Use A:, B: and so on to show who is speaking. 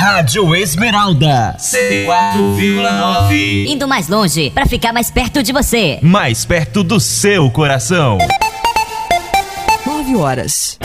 A: Rádio Esmeralda 104,9.
B: Indo mais longe para ficar mais perto de você.
A: Mais perto do seu coração.
C: 9 horas.